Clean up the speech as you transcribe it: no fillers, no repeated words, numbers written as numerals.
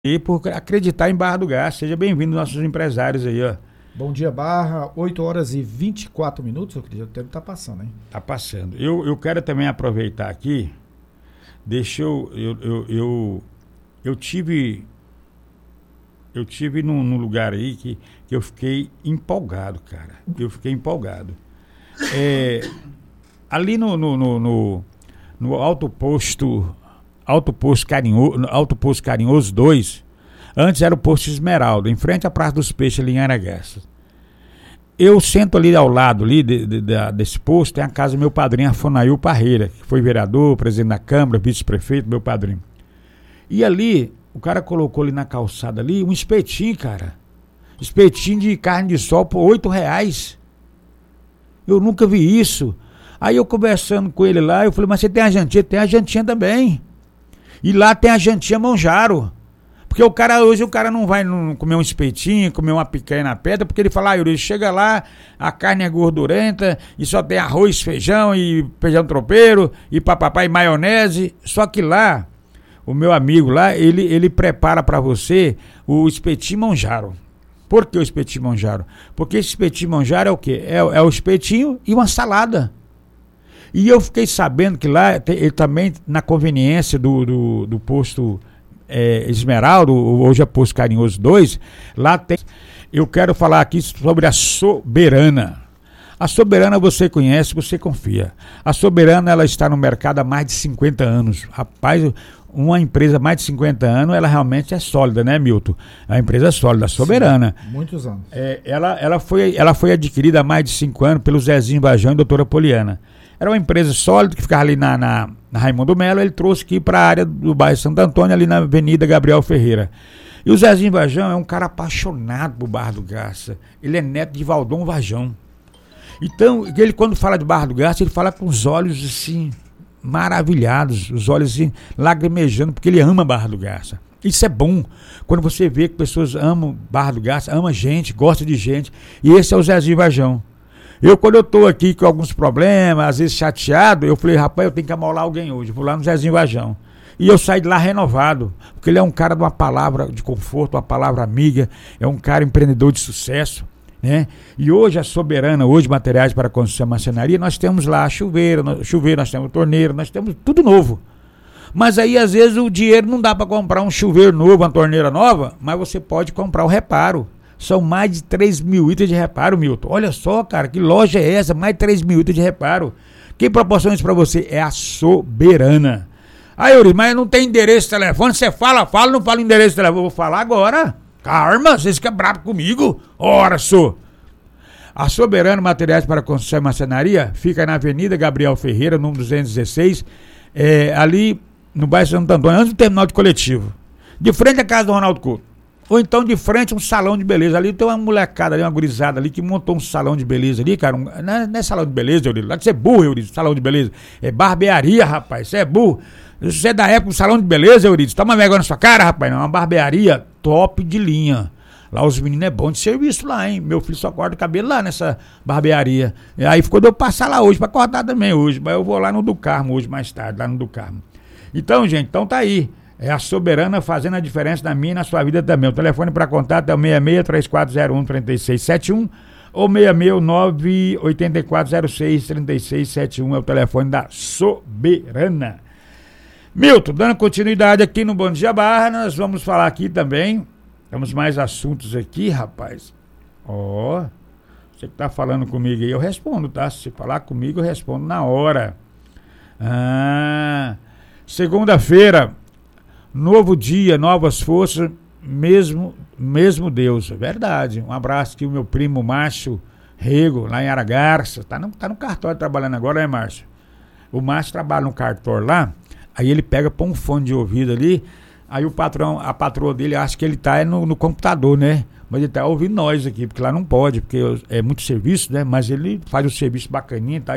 E por acreditar em Barra do Garça. Seja bem-vindo, nossos empresários aí, ó. Bom dia, Barra. 8 horas e 24 minutos, eu acredito que o tempo tá passando, hein? Tá passando. Eu quero também aproveitar aqui, eu tive num lugar aí que eu fiquei empolgado, cara. Eu fiquei empolgado. Ali no Alto Posto Carinhoso 2, antes era o Posto Esmeralda, em frente à Praça dos Peixes, ali em Araguaças. Eu sento ali ao lado ali desse posto, tem a casa do meu padrinho Afonail Parreira, que foi vereador, presidente da Câmara, vice-prefeito, meu padrinho. E ali, o cara colocou ali na calçada ali um espetinho, cara. Espetinho de carne de sol por R$8. Eu nunca vi isso. Aí eu conversando com ele lá, eu falei, mas você tem a jantinha? Tem a jantinha também. E lá tem a jantinha Monjaro. Porque hoje o cara não vai comer um espetinho, comer uma picanha na pedra, porque ele fala, Yuri, chega lá, a carne é gordurenta, e só tem arroz, feijão e feijão tropeiro, e papapá e maionese. Só que lá, o meu amigo lá, ele prepara para você o espetinho Monjaro. Por que o espetinho Monjaro? Porque esse espetinho Monjaro é o quê? É o espetinho e uma salada. E eu fiquei sabendo que lá, ele também, na conveniência do posto Esmeralda, hoje é Posto Carinhoso 2, lá tem. Eu quero falar aqui sobre a Soberana. A Soberana você conhece, você confia. A Soberana, ela está no mercado há mais de 50 anos. Rapaz, uma empresa mais de 50 anos, ela realmente é sólida, né, Milton? A empresa é sólida, a Soberana. Sim, muitos anos. Ela foi adquirida há mais de 5 anos pelo Zezinho Vajão e doutora Poliana. Era uma empresa sólida que ficava ali na Raimundo Melo. Ele trouxe aqui para a área do bairro Santo Antônio, ali na Avenida Gabriel Ferreira. E o Zezinho Vajão é um cara apaixonado por Barra do Garça. Ele é neto de Valdom Vajão. Então, ele quando fala de Barra do Garça, ele fala com os olhos assim, maravilhados, os olhos assim, lagrimejando, porque ele ama Barra do Garça. Isso é bom, quando você vê que pessoas amam Barra do Garça, ama gente, gosta de gente. E esse é o Zezinho Vajão. Quando eu tô aqui com alguns problemas, às vezes chateado, eu falei, rapaz, eu tenho que amolar alguém hoje, vou lá no Zezinho Vajão. E eu saí de lá renovado, porque ele é um cara de uma palavra de conforto, uma palavra amiga, é um cara empreendedor de sucesso, né? E hoje a Soberana, hoje materiais para construção e marcenaria, nós temos lá chuveiro, nós temos torneira, nós temos tudo novo. Mas aí às vezes o dinheiro não dá para comprar um chuveiro novo, uma torneira nova, mas você pode comprar o reparo. São mais de 3 mil itens de reparo, Milton. Olha só, cara, que loja é essa? Mais de 3 mil itens de reparo. Quem proporciona isso pra você é a Soberana. Aí, Yuri, mas não tem endereço de telefone? Você fala, não fala endereço de telefone. Eu vou falar agora. Calma, vocês ficam bravos comigo? Ora, sou. A Soberana Materiais para Construção e Marcenaria fica na Avenida Gabriel Ferreira, número 216, ali no bairro Santo Antônio, antes do terminal de coletivo. De frente à casa do Ronaldo Couto. Ou então de frente a um salão de beleza. Ali tem uma molecada ali, uma gurizada ali, que montou um salão de beleza ali, cara. Não é salão de beleza, Euridice. Lá que você é burro, Euridice, salão de beleza. É barbearia, rapaz. Você é burro. Você é da época do salão de beleza, Euridice. Toma vergonha na sua cara, rapaz. Não, é uma barbearia top de linha. Lá os meninos é bom de serviço lá, hein? Meu filho só corta o cabelo lá nessa barbearia. E aí ficou de eu passar lá hoje pra cortar também hoje. Mas eu vou lá no do Carmo hoje mais tarde, lá no do Carmo. Então, gente, tá aí. É a Soberana fazendo a diferença na minha e na sua vida também. O telefone para contato é o 66-3401-3671 ou 669-8406-3671. É o telefone da Soberana. Milton, dando continuidade aqui no Bom Dia Barra, nós vamos falar aqui também. Temos mais assuntos aqui, rapaz. Você que tá falando comigo aí, eu respondo, tá? Se falar comigo, eu respondo na hora. Segunda-feira. Novo dia, novas forças, mesmo Deus, é verdade. Um abraço aqui o meu primo Márcio Rego, lá em Aragarça, tá no cartório trabalhando agora, né, Márcio? O Márcio trabalha no cartório lá, aí ele põe um fone de ouvido ali, aí a patroa dele acha que ele tá no computador, né? Mas ele tá ouvindo nós aqui, porque lá não pode, porque é muito serviço, né? Mas ele faz o serviço bacaninha, tá?